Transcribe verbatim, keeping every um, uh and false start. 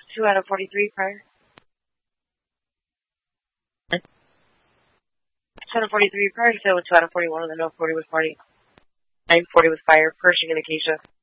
two out of forty-three prior. two out of forty-three prior, so two out of forty-one on the no forty with party. nine forty with fire, Pershing and Acacia.